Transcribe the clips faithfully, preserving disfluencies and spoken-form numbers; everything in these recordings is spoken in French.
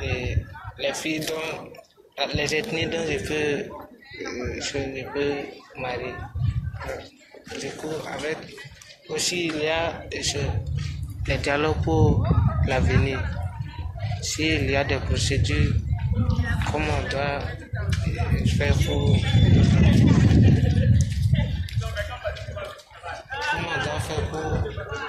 Et les filles dont, les ethnies dont je peux, je ne peux marier. Du coup, avec aussi il y a je, les dialogues pour l'avenir. S'il y a des procédures, comment on doit faire pour comment on doit faire pour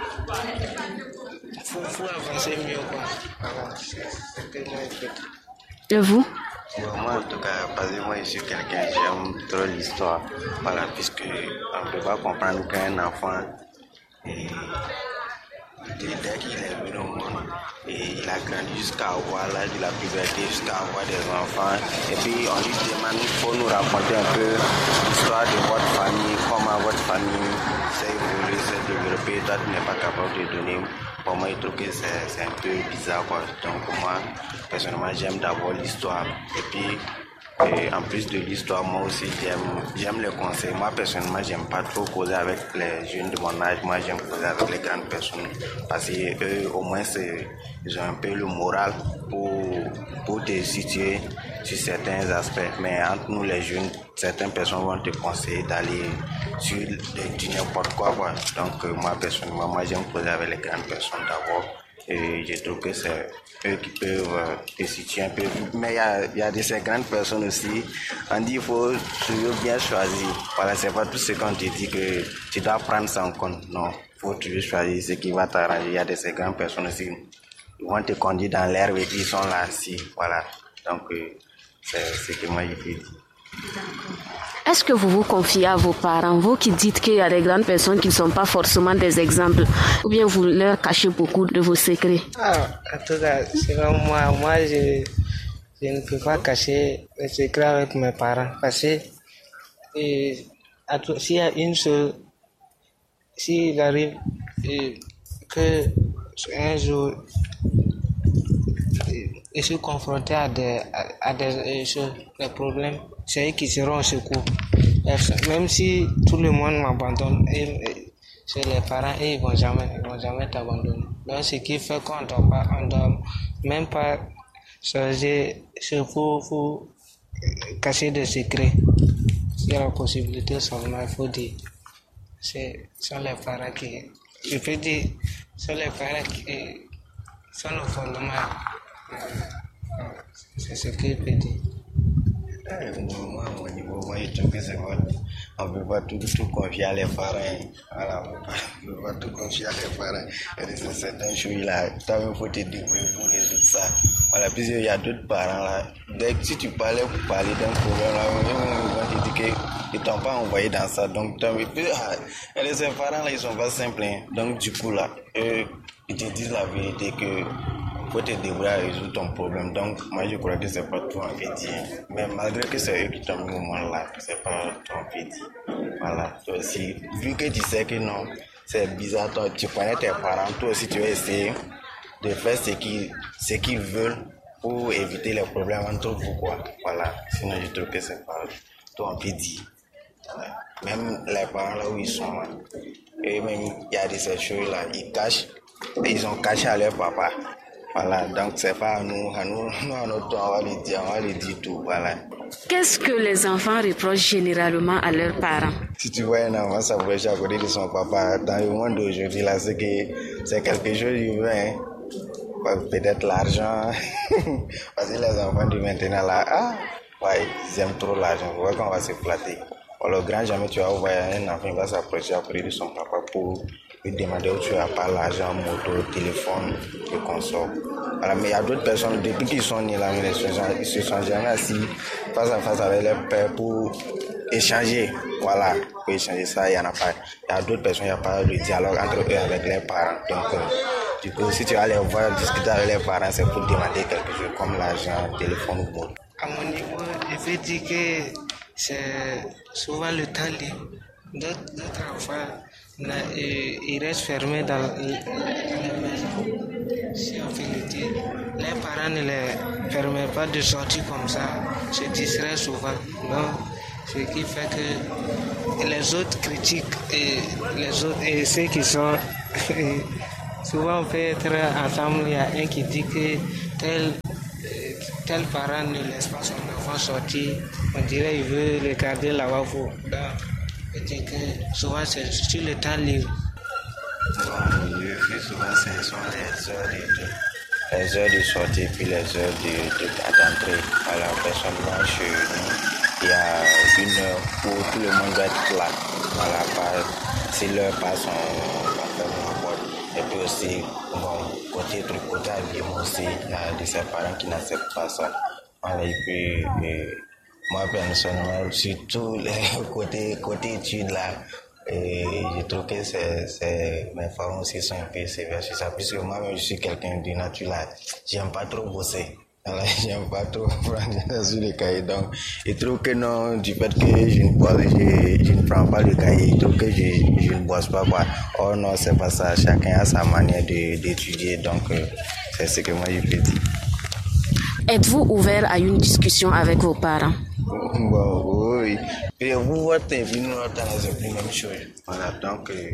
faut, faut avancer mieux quoi. Voilà, c'est ce que j'ai fait. Et vous? Bon, moi, en tout cas, parce que moi, je suis quelqu'un, j'aime trop l'histoire. Voilà, puisque on ne peut pas comprendre qu'un enfant, et, dès qu'il est venu au monde, et il a grandi jusqu'à avoir l'âge de la puberté, jusqu'à avoir des enfants. Et puis, on lui demande, il faut nous raconter un peu l'histoire de votre famille, comment votre famille s'est évoluée, s'est développée. Toi, tu n'es pas capable de donner. Pour moi, je trouve que c'est, c'est un peu bizarre, quoi. Donc, moi, personnellement, j'aime d'abord l'histoire. Et puis, et en plus de l'histoire, moi aussi, j'aime, j'aime les conseils. Moi, personnellement, j'aime pas trop causer avec les jeunes de mon âge. Moi, j'aime causer avec les grandes personnes. Parce qu'eux, au moins, c'est, ils ont un peu le moral pour, pour te situer sur certains aspects. Mais entre nous, les jeunes, certaines personnes vont te conseiller d'aller sur du n'importe quoi, quoi. Donc, euh, moi, personnellement, moi, j'aime causer avec les grandes personnes d'abord. Et je trouve que c'est eux qui peuvent euh, te situer un peu. Mais il y a, y a de ces grandes personnes aussi. On dit qu'il faut toujours bien choisir. Voilà, c'est pas tout ce qu'on te dit que tu dois prendre ça en compte. Non, il faut toujours choisir ce qui va t'arranger. Il y a de ces grandes personnes aussi. Ils vont te conduire dans l'herbe et ils sont là aussi. Voilà. Donc, euh, c'est ce que moi je peux dire. Est-ce que vous vous confiez à vos parents, vous qui dites qu'il y a des grandes personnes qui ne sont pas forcément des exemples, ou bien vous leur cachez beaucoup de vos secrets? Ah, en tout cas, selon moi, moi je, je ne peux pas cacher les secrets avec mes parents parce que et, s'il y a une seule, s'il arrive et, que un jour je suis confronté à des, à, à des, choses, des problèmes, c'est eux qui seront au secours. Même si tout le monde m'abandonne, et, et, c'est les parents et ils vont jamais, ils vont jamais t'abandonner. Donc ce qui fait qu'on doit pas, on doit même pas changer, pour, pour cacher des secrets. S'il y a la possibilité seulement, il faut dire. C'est sont les parents qui, je peux dire, sont les parents qui sont le fondement. C'est ce que je peux dire. Moi, au niveau, moi, je trouve que c'est bon. On ne peut pas tout, tout confier à les parents. Voilà, on ne peut pas tout confier à les parents. Il y a certaines choses là, toi-même, il faut te débrouiller pour résoudre ça. Voilà, puis il y a d'autres parents là. Dès que si tu parlais pour parler d'un problème là, ils vont te dire qu'ils ne t'ont pas envoyé dans ça. Donc, toi, il y a ces parents là, ils ne sont pas simples. Hein. Donc, du coup là, eux, ils te disent la vérité que faut te débrouiller à résoudre ton problème. Donc, moi, je crois que c'est pas tout en fait dit. Mais malgré que c'est eux qui t'ont mis au moment là, c'est pas tout en fait dit. Voilà. Toi aussi, vu que tu sais que non, c'est bizarre, toi, tu connais tes parents, toi aussi, tu vas essayer de faire ce qu'ils, ce qu'ils veulent pour éviter les problèmes entre vous, quoi. Voilà. Sinon, je trouve que c'est pas tout en fait dit. Voilà. Même les parents là où ils sont là, et même, il y a de ces choses là, ils cachent, ils ont caché à leur papa. Voilà, donc c'est pas à nous, à nous, nous à notre tour, on va lui dire, on va lui dire tout, voilà. Qu'est-ce que les enfants reprochent généralement à leurs parents? Si tu vois un enfant s'approcher à côté de son papa, dans le monde d'aujourd'hui, là, c'est que c'est quelque chose qu'il veut, hein. Peut-être l'argent, parce que les enfants de maintenant, là, ah, ouais, ils aiment trop l'argent, vous voyez qu'on va se flatter. Alors, grand jamais tu vas voir un enfant, il va s'approcher à côté de son papa pour lui demander où tu as pas l'argent, moto, téléphone, et consort. Voilà, mais il y a d'autres personnes, depuis qu'ils sont nés là, ils se sont, ils se sont jamais assis face à face avec leur père pour échanger. Voilà, pour échanger ça, il y en a pas. Il y a d'autres personnes, il n'y a pas de dialogue entre eux avec leurs parents. Donc, euh, du coup, si tu vas les voir discuter avec leurs parents, c'est pour demander quelque chose comme l'argent, téléphone ou moto. À mon niveau, je vais dire que c'est souvent le temps libre. D'autres, d'autres enfants, ils restent fermés dans la maison. Si on fait le dire, les parents ne les permettent pas de sortir comme ça, se distraient souvent. Donc, ce qui fait que les autres critiquent et les autres et ceux qui sont souvent on peut être ensemble. Il y a un qui dit que tel tel parent ne laisse pas son enfant sortir, on dirait qu'il veut le garder là-bas pour. Et que souvent c'est sur le temps libre. Bon, le plus souvent ce sont les heures de, les heures de sortie puis les heures de, de, d'entrée. Alors personnellement chez nous, il y a une heure où tout le monde doit être là. Voilà, pas, si l'heure passe, on va fermer la porte. Et puis aussi, bon, côté truc, côté habillement aussi, il y a de ces parents qui n'acceptent pas ça. Voilà, et puis, et moi personnellement, surtout les côtés, côté études là, et je trouve que c'est, c'est, mes parents aussi sont un peu sévères sur ça, puisque moi-même je suis quelqu'un de nature là, j'aime pas trop bosser. Alors, j'aime pas trop prendre sur le cahier, donc je trouve que non, du fait que je ne, bosse, je, je ne prends pas le cahier, je trouve que je, je ne bosse pas, quoi. Oh non, c'est pas ça, chacun a sa manière de, d'étudier, donc euh, c'est ce que moi je peux dire. Êtes-vous ouvert à une discussion avec vos parents? Bon, oui. Et vous, votre vie, nous, dans la même chose. Voilà, donc, euh,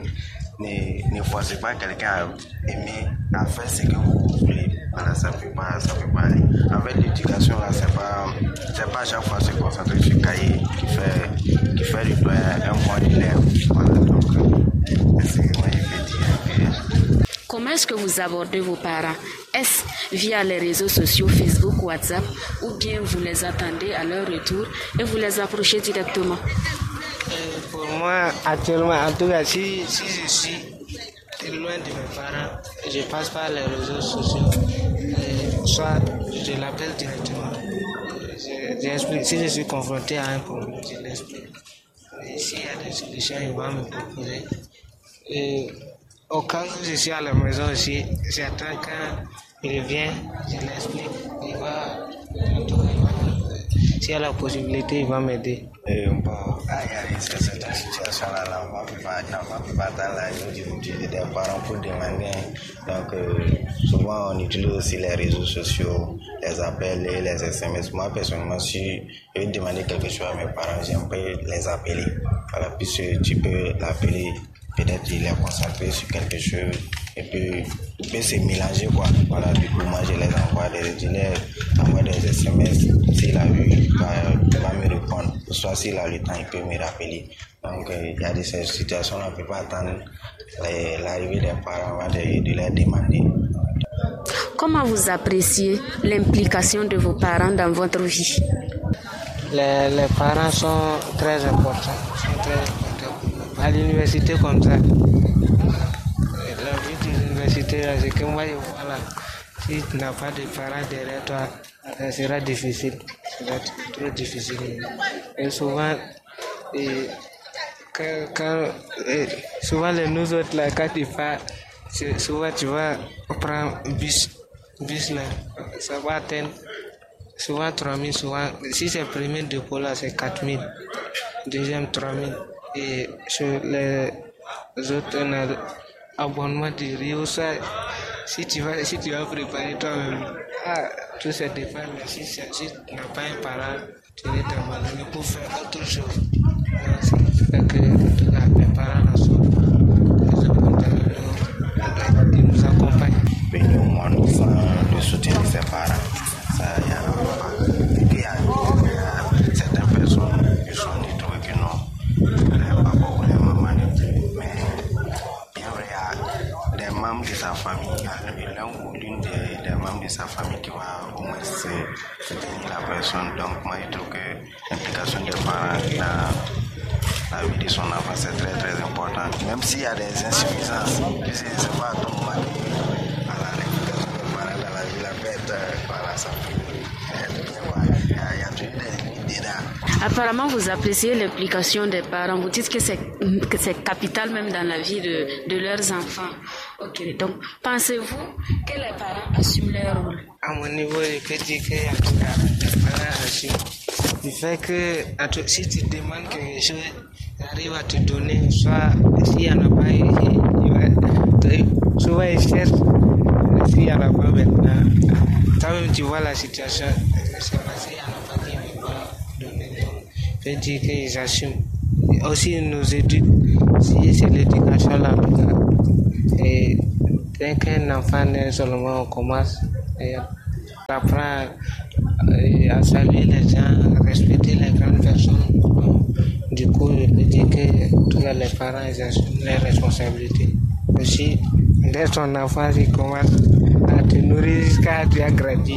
ne, ne forcez pas quelqu'un à aimer, à faire ce que vous voulez. Voilà, ça peut pas, ça peut pas aller. En fait, l'éducation, là, c'est pas, c'est pas à chaque fois se concentrer sur le cahier qui fait, qui fait du doigt un point d'élève. Voilà, donc, euh, c'est ce que moi, je peux dire. Comment est-ce que vous abordez vos parents? Est-ce via les réseaux sociaux, Facebook, WhatsApp, ou bien vous les attendez à leur retour et vous les approchez directement? Euh, pour moi, actuellement, en tout cas, si, si je suis loin de mes parents, je passe par les réseaux sociaux, euh, soit je l'appelle directement. Je, j'explique. Si je suis confronté à un problème, je l'explique. Et s'il y a des solutions, il va me proposer. Et, au cas où je suis à la maison aussi, j'attends quand il vient, je l'explique, il va, s'il y a la possibilité, il va m'aider. Et bon, il y a cette situation-là, on va plus pas dans la vie des parents pour demander. Donc, euh, souvent, on utilise aussi les réseaux sociaux, les appels et les S M S. Moi, personnellement, si je veux demander quelque chose à mes parents, j'aimerais les appeler. Voilà, puisque tu peux l'appeler. Peut-être il est concentré sur quelque chose et puis il peut se mélanger, quoi. Voilà, du coup moi je les envoie des itinéraires, envoie des S M S, s'il a vu, il va, il va me répondre, soit s'il a le temps, il peut me rappeler. Donc euh, il y a de ces situations, on ne peut pas attendre les, l'arrivée des parents de, de leur demander. Comment vous appréciez l'implication de vos parents dans votre vie? Les, les parents sont très importants, sont très importants. À l'université comme ça, la vie de l'université, c'est que moi, voilà, si tu n'as pas de parents derrière toi, ça sera difficile, ça sera trop difficile. Et souvent, et, quand, quand, et, souvent les nous autres, là, quand tu pars, souvent tu vas prendre un bus, bus là, ça va atteindre souvent trois mille, souvent, si c'est le premier dépôt là, c'est quatre mille, deuxième trois mille. Et sur les autres, on a l'abonnement de Rio, ça, si tu vas, si tu vas préparer toi-même, ah, tout ça dépend, mais si, si tu n'as pas un parent, tu vas t'abandonner pour faire autre chose. Donc, c'est fait que, en tout cas, les parents sont, ils nous accompagnent. Mais nous, moi, nous faisons le soutien de ses parents. Ça, il y a pas. Et puis, il y a certaines personnes qui sont du truc qui n'ont pas beaucoup de mamans, mais bien vrai, il y a des membres de sa famille, l'un ou l'une des, des membres de sa famille qui va au moins soutenir la personne. Donc, moi, je trouve que l'implication des parents dans la vie de son enfant, c'est très très important. Même s'il y a des insuffisances, puisque c'est pas à tout moment que voilà, l'implication des parents dans la vie, la fête, voilà, ça fait. Il y a toujours des idées là. Apparemment, vous appréciez l'implication des parents. Vous dites que c'est, que c'est capital même dans la vie de, de leurs enfants. Ok, donc pensez-vous que les parents assument leur rôle? À mon niveau, je peux dire que les parents assument. Du fait que si tu demandes quelque chose, ils arrivent à te donner, soit s'il n'y en a pas, il va, souvent ils cherchent, s'il n'y en a pas maintenant, toi-même tu vois la situation, c'est passé, il n'y en a pas qui ne vont pas donner. Je peux dire qu'ils assument. Aussi, ils nous éduquent, si c'est l'éducation là, en tout cas. Et dès qu'un enfant naît seulement, on commence. Et apprend euh, à saluer les gens, à respecter les grandes personnes. Du coup, je peux dire que tous les parents ils assument leurs responsabilités. Aussi, dès ton enfant, il commence à te nourrir jusqu'à tu as grandi.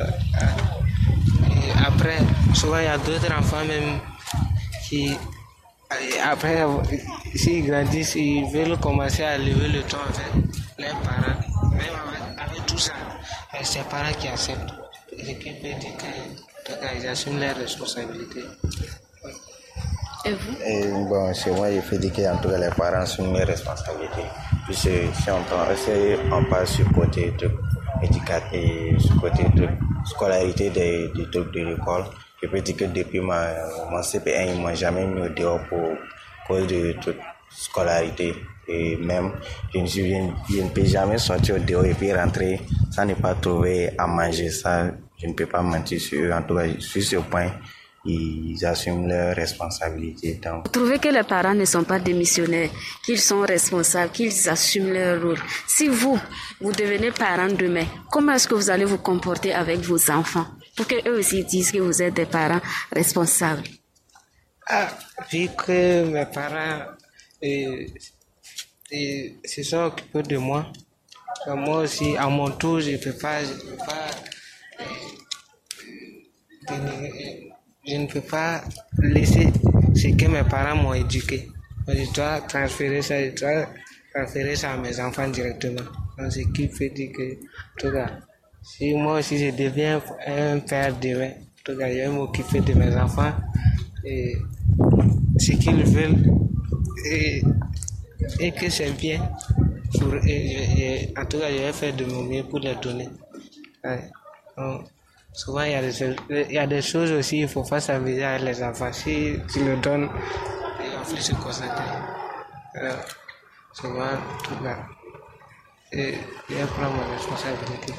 Et après, souvent il y a d'autres enfants même qui, après, s'ils grandissent, ils veulent commencer à lever le ton avec leurs parents. Même avec, avec tout ça, c'est les parents qui acceptent. Ce qui peut dire qu'ils assument leurs responsabilités. Et vous? Et bon, chez moi, il faut dire qu'en tout cas, les parents assument mes responsabilités. Puis si on, on passe sur le côté de l'éducation et sur le côté de scolarité des, des trucs de l'école, je peux dire que depuis ma, mon C P un, ils ne m'ont jamais mis au dehors pour cause de toute scolarité. Et même, je ne, je, je ne peux jamais sortir au dehors et puis rentrer sans ne pas trouver à manger. Ça, je ne peux pas mentir sur eux. En tout cas, sur ce point, ils assument leurs responsabilités. Donc, vous trouvez que les parents ne sont pas démissionnaires, qu'ils sont responsables, qu'ils assument leur rôle. Si vous, vous devenez parent demain, comment est-ce que vous allez vous comporter avec vos enfants pour qu'eux aussi disent que vous êtes des parents responsables? Ah, vu que mes parents euh, euh, se sont occupés de moi, moi aussi, à mon tour, je ne peux pas, je peux pas euh, euh, je ne peux pas laisser ce que mes parents m'ont éduqué. Je dois transférer ça, je dois transférer ça à mes enfants directement. Donc, ce qui fait dire que, en tout cas, si moi aussi je deviens un père demain, en tout cas, je vais m'occuper de mes enfants et ce qu'ils veulent et, et que c'est bien. Pour, et, et, en tout cas, je vais faire de mon mieux pour les donner. Ouais. Donc, souvent, il y, a des, il y a des choses aussi, il ne faut pas s'amuser avec les enfants. Si tu le donnes, ils vont plus se concentrer. Alors, souvent, tout là, et je vais prendre ma responsabilité.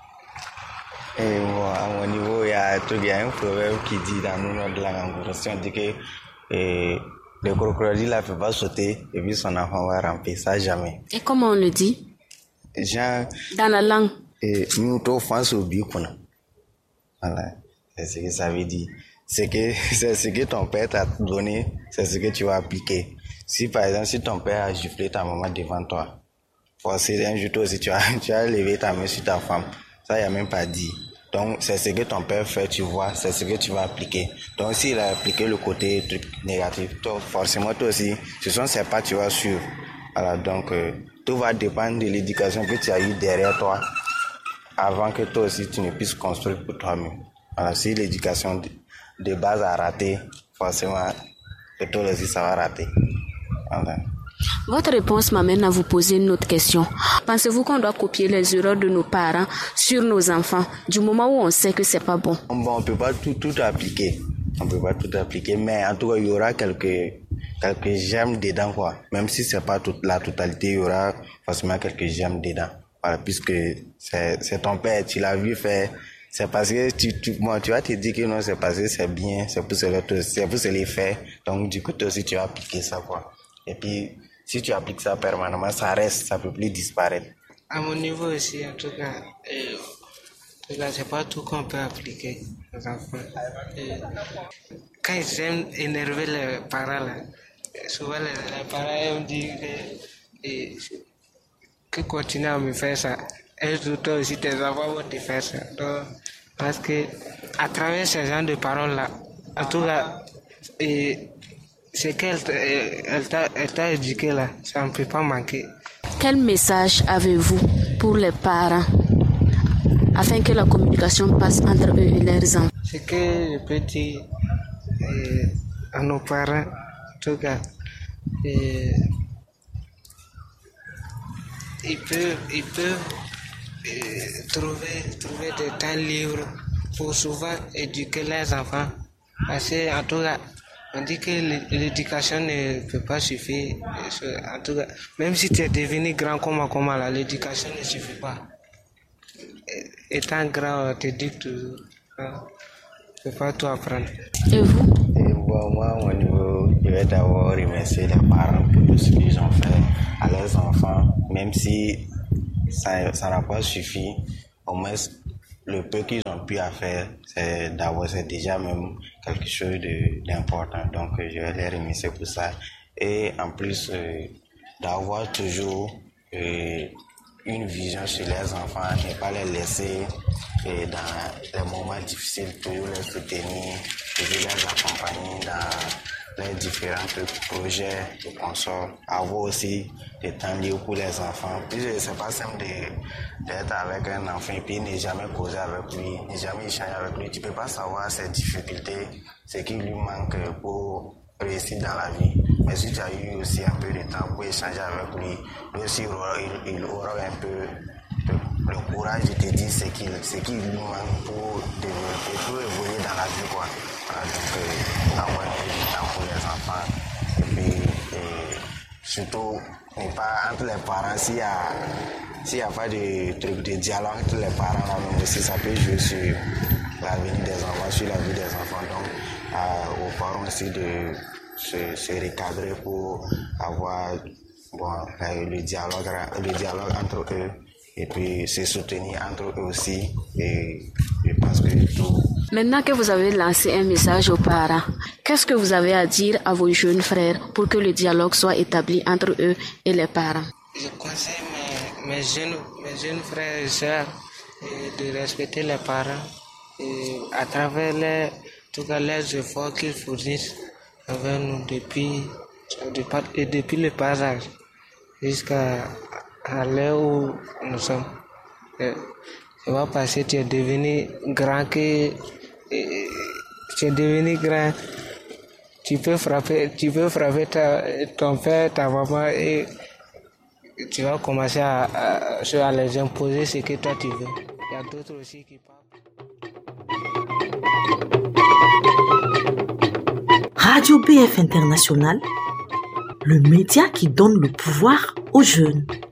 et bon, à mon niveau, il y a, il y a un proverbe qui dit dans le nom de la anglo-saxonne, on dit que et, le crocodile ne peut pas sauter et puis son enfant va ramper, ça jamais. Et comment on le dit? Genre, dans la langue. Et nous, tout face au but qu'on a. Voilà, c'est ce que ça veut dire. C'est que, c'est ce que ton père t'a donné, c'est ce que tu vas appliquer. Si par exemple, si ton père a giflé ta maman devant toi, forcément un jour toi aussi tu as, tu as levé ta main sur ta femme, ça il n'y a même pas dit. Donc c'est ce que ton père fait, tu vois, c'est ce que tu vas appliquer. Donc s'il a appliqué le côté truc négatif, toi, forcément toi aussi, ce sont ces pas tu vas suivre. Voilà, donc euh, tout va dépendre de l'éducation que tu as eu derrière toi, avant que toi aussi tu ne puisses construire pour toi-même. Alors si l'éducation de, de base a raté, forcément que toi aussi ça va rater. Voilà. Votre réponse m'amène à vous poser une autre question. Pensez-vous qu'on doit copier les erreurs de nos parents sur nos enfants du moment où on sait que c'est pas bon? Bon, on peut pas tout, tout appliquer. On peut pas tout appliquer, mais en tout cas, il y aura quelques, quelques gemmes dedans, quoi. Même si c'est pas toute la totalité, il y aura forcément quelques gemmes dedans. Voilà, puisque c'est, c'est ton père, tu l'as vu faire. C'est parce que tu, tu, bon, tu vas te dire que non, c'est parce que c'est bien, c'est pour cela, c'est pour se les faire. Donc, du coup, toi aussi, tu vas appliquer ça, quoi. Et puis, si tu appliques ça permanemment, ça reste, ça peut plus disparaître. À mon niveau aussi, en tout cas, euh, en tout cas, c'est pas tout qu'on peut appliquer aux enfants. Euh, quand ils aiment énerver les parents, là, souvent les, les parents aiment dire que, et, que continue à me faire ça. Et toi aussi, tes enfants vont te faire ça. Donc, parce que à travers ces genre de paroles-là, en tout cas, et, c'est qu'elle elle t'a, elle t'a éduqué là, ça ne peut pas manquer. Quel message avez-vous pour les parents afin que la communication passe entre eux et leurs enfants? Ce que je peux dire euh, à nos parents, en tout cas, euh, ils peuvent, ils peuvent euh, trouver, trouver des temps libres pour souvent éduquer leurs enfants. Parce que, en tout cas, on dit que l'éducation ne peut pas suffire. En tout cas, même si tu es devenu grand comme comment là, l'éducation ne suffit pas. Étant grand, on te dit toujours. Tu ne peux pas tout apprendre. Et vous? Et bon, moi, au niveau, je vais d'abord remercier les parents pour tout ce qu'ils ont fait à leurs enfants. Même si ça, ça n'a pas suffi, au moins, le peu qu'ils ont pu à faire, c'est d'abord c'est déjà même quelque chose de, d'important. Donc je vais les remercier pour ça. Et en plus euh, d'avoir toujours euh, une vision sur les enfants, ne pas les laisser euh, dans les moments difficiles, toujours les soutenir, toujours les accompagner dans les différents projets et consorts. Avoir aussi des temps libres pour les enfants. Puis c'est pas simple de, d'être avec un enfant et puis ne jamais causer avec lui, ne jamais échanger avec lui. Tu peux pas savoir ses difficultés, ce qui lui manque pour réussir dans la vie. Mais si tu as eu aussi un peu de temps pour échanger avec lui, lui aussi il aura, il, il aura un peu le, le courage de te dire ce qu'il, ce qui lui manque pour développer, pour évoluer dans la vie, quoi. Voilà, donc euh, avoir un peu de temps pour les enfants. Et puis et surtout, ne pas entre les parents, s'il y a s'il n'y a pas de truc de dialogue entre les parents là même aussi, ça peut jouer sur l'avenir des enfants, sur la vie des enfants. Donc euh, aux parents aussi de se, se recadrer pour avoir bon, le dialogue, le dialogue entre eux et puis se soutenir entre eux aussi. Et je pense que tout. Maintenant que vous avez lancé un message aux parents, qu'est-ce que vous avez à dire à vos jeunes frères pour que le dialogue soit établi entre eux et les parents? Je conseille mes, mes, jeunes, mes jeunes frères et sœurs de respecter les parents et à travers les, tout cas, les efforts qu'ils fournissent avec nous depuis, depuis, depuis le bas âge jusqu'à à l'heure où nous sommes. Ça va passer, tu es devenu grand, que tu es devenu grand, tu peux frapper, tu peux frapper ta, ton père, ta maman et tu vas commencer à, à, à les imposer ce que toi tu veux. Il y a d'autres aussi qui parlent. Radio B F International, le média qui donne le pouvoir aux jeunes.